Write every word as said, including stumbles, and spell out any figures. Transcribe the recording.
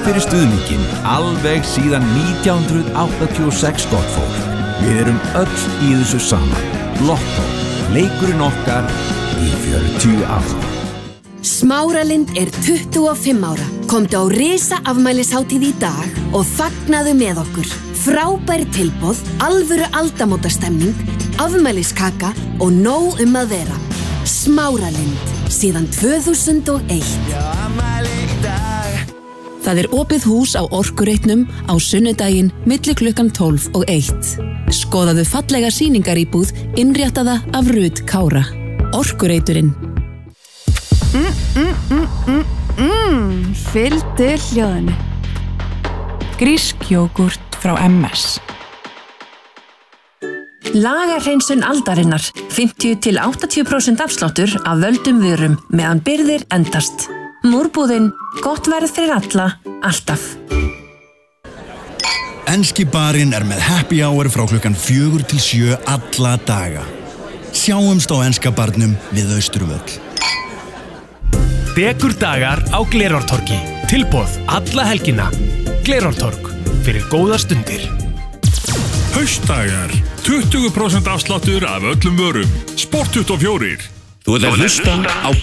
fyrir stuðninginn alveg síðan nítján hundruð áttatíu og sex gott fólk. Við erum öll í þessu saman. Lotto, leikurinn okkar í fjörutíu ár. Smáralind er tuttugu og fimm ára. Komdu á risa afmælishátíð í dag og fagnaðu með okkur. Frábær tilboð, alvöru aldamótastemning, afmæliskaka og nóg um að vera. Smáralind, síðan tvö þúsund og eitt. Það er opið hús á Orkureitnum á sunnudaginn milli klukkan tólf og eitt. Skoðaðu fallega sýningaríbúð innréttaða af Rut Kára. Orkureiturinn. Mm, mm, mm, mm, mm, fylgdu hljóðinu. Grísk jógurt frá M S. Lagarhreinsun aldarinnar. fimmtíu til áttatíu prósent afsláttur af völdum vörum meðan birgðir endast. Múrbúðin, gott verð fyrir alla, alltaf. Enski barinn er með happy hour frá klukkan fjögur til sjö alla daga. Sjáumst á enska barnum við Austurvöll. Dekurdagar á Glerártorgi. Tilboð alla helgina. Glerártorg, fyrir góðar stundir. Haustdagar. tuttugu prósent afsláttur af öllum vörum. Sport tuttugu og fjögur. Þú ert að hlusta á